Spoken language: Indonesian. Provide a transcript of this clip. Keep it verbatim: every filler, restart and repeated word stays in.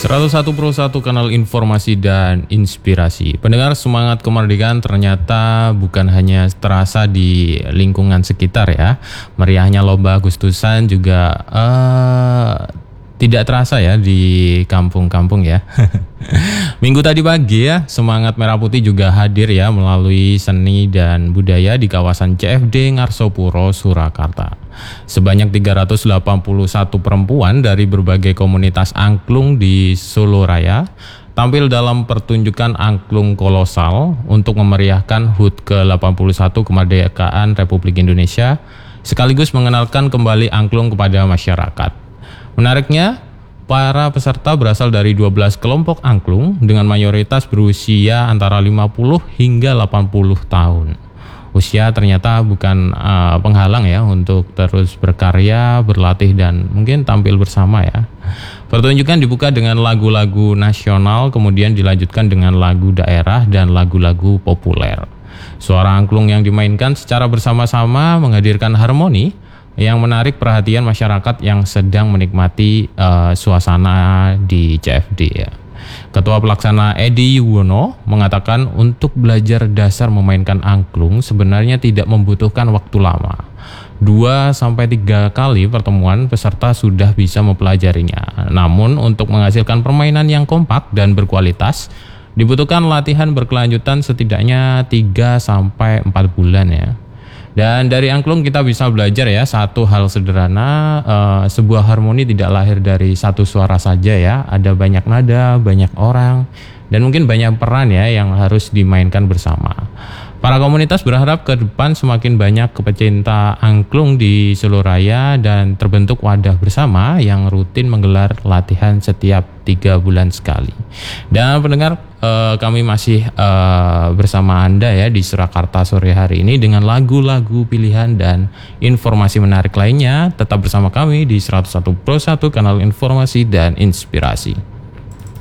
seratus satu Pro satu kanal informasi dan inspirasi. Pendengar, semangat kemerdekaan ternyata bukan hanya terasa di lingkungan sekitar ya. Meriahnya lomba Agustusan juga uh, tidak terasa ya di kampung-kampung ya. Minggu tadi pagi ya, semangat Merah Putih juga hadir ya melalui seni dan budaya di kawasan C F D Ngarsopuro, Surakarta. Sebanyak tiga ratus delapan puluh satu perempuan dari berbagai komunitas angklung di Solo Raya tampil dalam pertunjukan angklung kolosal untuk memeriahkan H U T ke delapan puluh satu kemerdekaan Republik Indonesia, sekaligus mengenalkan kembali angklung kepada masyarakat. Menariknya, para peserta berasal dari dua belas kelompok angklung dengan mayoritas berusia antara lima puluh hingga delapan puluh tahun. Usia ternyata bukan uh, penghalang ya untuk terus berkarya, berlatih, dan mungkin tampil bersama ya. Pertunjukan dibuka dengan lagu-lagu nasional, kemudian dilanjutkan dengan lagu daerah dan lagu-lagu populer. Suara angklung yang dimainkan secara bersama-sama menghadirkan harmoni yang menarik perhatian masyarakat yang sedang menikmati uh, suasana di C F D ya. Ketua Pelaksana Edi Yuwono mengatakan untuk belajar dasar memainkan angklung sebenarnya tidak membutuhkan waktu lama. Dua sampai tiga kali pertemuan peserta sudah bisa mempelajarinya. Namun untuk menghasilkan permainan yang kompak dan berkualitas dibutuhkan latihan berkelanjutan setidaknya tiga sampai empat bulan ya. Dan dari angklung kita bisa belajar ya satu hal sederhana, uh, sebuah harmoni tidak lahir dari satu suara saja ya. Ada banyak nada, banyak orang, dan mungkin banyak peran ya yang harus dimainkan bersama. Para komunitas berharap ke depan semakin banyak pecinta angklung di seluruh raya dan terbentuk wadah bersama yang rutin menggelar latihan setiap tiga bulan sekali. Dan pendengar, eh, kami masih eh, bersama Anda ya di Surakarta sore hari ini dengan lagu-lagu pilihan dan informasi menarik lainnya. Tetap bersama kami di seratus satu Pro satu kanal informasi dan inspirasi.